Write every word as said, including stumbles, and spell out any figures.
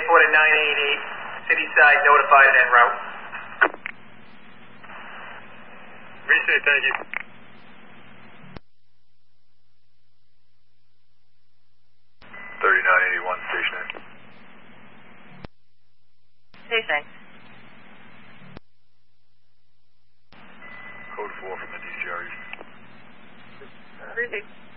report a nine eight eight, city side notified and en route. Appreciate it, thank you. thirty-nine eighty-one, stationary. Stationary. Code four from the D C R East. Three six.